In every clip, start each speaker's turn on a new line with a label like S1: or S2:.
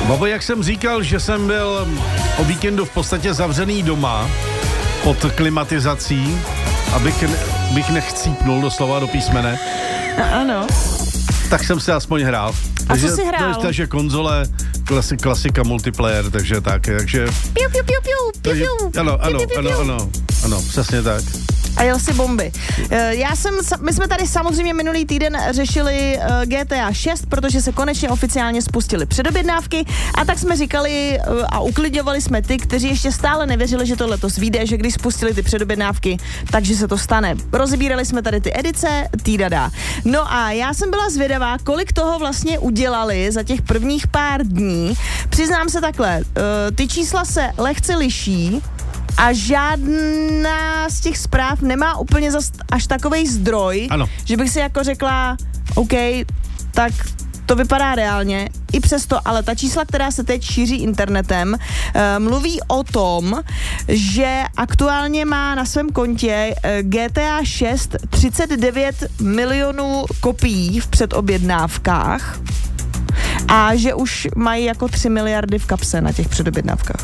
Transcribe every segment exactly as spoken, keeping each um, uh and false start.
S1: Babo, jak jsem říkal, že jsem byl o víkendu v podstatě zavřený doma pod klimatizací, abych bych nechcípnul doslova do písmene.
S2: Ano.
S1: Tak jsem si aspoň hrál.
S2: A
S1: takže,
S2: co jsi hrál?
S1: Takže konzole, klasi, klasika, multiplayer, takže tak, takže...
S2: Piu, piu, piu, piu,
S1: takže,
S2: piu, piu.
S1: ano, ano,
S2: Piu, piu, piu,
S1: ano,
S2: piu.
S1: ano, ano, přesně tak.
S2: A jel si bomby. Já jsem, my jsme tady samozřejmě minulý týden řešili G T A šest, protože se konečně oficiálně spustily předobědnávky a tak jsme říkali a uklidňovali jsme ty, kteří ještě stále nevěřili, že to letos vyjde, že když spustili ty předobědnávky, takže se to stane. Rozebírali jsme tady ty edice, týdada. No a já jsem byla zvědavá, kolik toho vlastně udělali za těch prvních pár dní. Přiznám se takhle, ty čísla se lehce liší, a žádná z těch zpráv nemá úplně zas až takovej zdroj,
S1: ano.
S2: Že bych si jako řekla, OK, tak to vypadá reálně. I přesto, ale ta čísla, která se teď šíří internetem, uh, mluví o tom, že aktuálně má na svém kontě uh, G T A šest třicet devět milionů kopií v předobjednávkách a že už mají jako tři miliardy v kapse na těch předobjednávkách.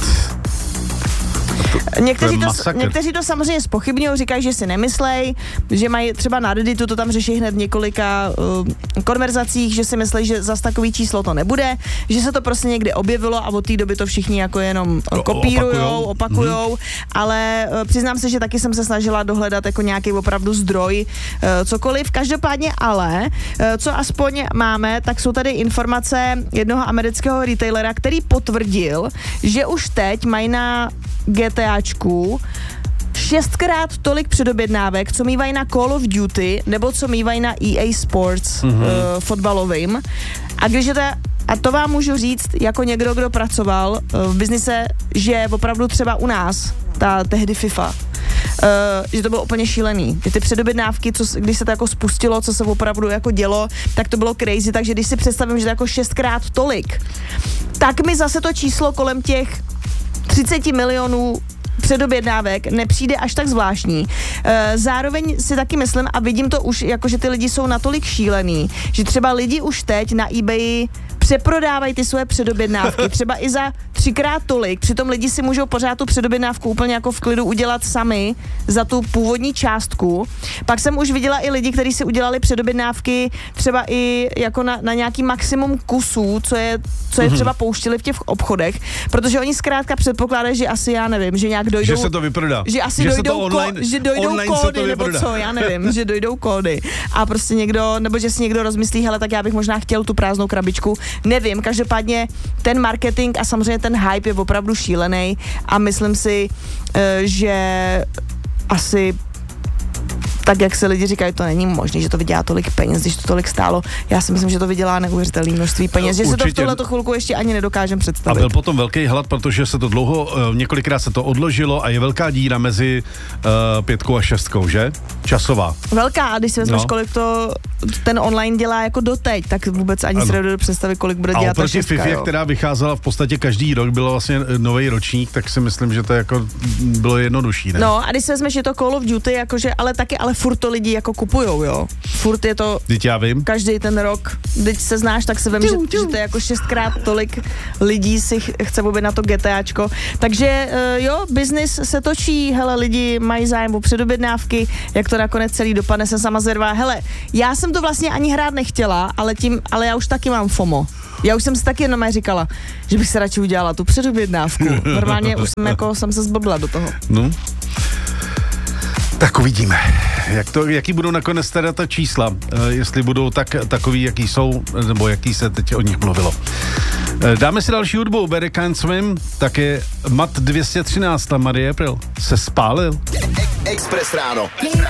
S2: Někteří to, to někteří to samozřejmě zpochybňují, říkají, že si nemyslej, že mají třeba na Redditu, to tam řeší hned v několika uh, konverzacích, že si myslí, že zas takový číslo to nebude, že se to prostě někde objevilo a od té doby to všichni jako jenom uh, kopírujou, opakujou, mm. ale uh, přiznám se, že taky jsem se snažila dohledat jako nějaký opravdu zdroj, uh, cokoliv. Každopádně ale, uh, co aspoň máme, tak jsou tady informace jednoho amerického retailera, který potvrdil, že už teď mají na GTAčku šestkrát tolik předobědnávek, co mývají na Call of Duty, nebo co mývají na E A Sports mm-hmm. uh, fotbalovým. A když je to, a to vám můžu říct, jako někdo, kdo pracoval uh, v biznise, že opravdu třeba u nás, ta tehdy FIFA, Uh, že to bylo úplně šílený. Ty předobědnávky, co, když se to jako spustilo, co se opravdu jako dělo, tak to bylo crazy, takže když si představím, že to jako šestkrát tolik, tak mi zase to číslo kolem těch třicet milionů předobědnávek nepřijde až tak zvláštní. E, zároveň si taky myslím a vidím to už, jako že ty lidi jsou natolik šílený, že třeba lidi už teď na eBay přeprodávají ty svoje předobědnávky, třeba i za třikrát tolik, přitom lidi si můžou pořád tu předobědnávku úplně jako v klidu udělat sami za tu původní částku. Pak jsem už viděla i lidi, kteří si udělali předobědnávky třeba i jako na, na nějaký maximum kusů, co je, co je třeba pouštili v těch obchodech, protože oni zkrátka předpokládají, že asi já nevím, že nějak dojdou...
S1: Že se to vyprodá.
S2: Že asi
S1: že
S2: dojdou,
S1: to online,
S2: ko, že dojdou
S1: online
S2: kódy, nebo co, já nevím, že dojdou kódy. A prostě někdo, nebo že si někdo rozmyslí, hele, tak já bych možná chtěl tu prázdnou krabičku. Nevím, každopádně ten marketing a samozřejmě ten hype je opravdu šílený a myslím si, že asi tak, jak se lidi říkají, to není možné, že to vydělá tolik peněz, když to tolik stálo. Já si myslím, že to vydělá neuvěřitelné množství peněz, že si to v tuhleto chvilku ještě ani nedokážem představit.
S1: A byl potom velký hlad, protože se to dlouho, několikrát se to odložilo a je velká díra mezi uh, pětkou a šestkou, že? Časová.
S2: Velká, a když si vezmeš, no. kolik to ten online dělá jako doteď, tak vůbec ani ano. si nedovedu představit, kolik bude dělat ta šestka. A oproti FIFA, která vycházela v podstatě každý rok, byl vlastně nový ročník, tak si myslím, že to jako bylo jednodušší, ne? No, a když si vezmeš, je to Call of Duty, jakože, ale taky, ale furt to lidi jako kupujou, jo. Furt je to...
S1: Teď já vím.
S2: Každý ten rok, když se znáš, tak se vím, že, že to je jako šestkrát tolik lidí si chce objednat na to GTAčko. Takže uh, jo, biznis se točí, hele, lidi mají zájem o předobědnávky, jak to nakonec celý dopadne, jsem sama zvědavá. Hele, já jsem to vlastně ani hrát nechtěla, ale tím, ale já už taky mám FOMO. Já už jsem si taky jenom říkala, že bych se radši udělala tu předobědnávku. Normálně už jsem jako, jsem se zblbla do toho.
S1: No. Tak uvidíme, jak to, jaký budou nakonec teda ta čísla, uh, jestli budou tak, takový, jaký jsou, nebo jaký se teď o nich mluvilo. Uh, dáme si další hudbu, Barry Can't Swim, také Mat dvě stě třináct, Marie April se spálil.
S3: Express ráno.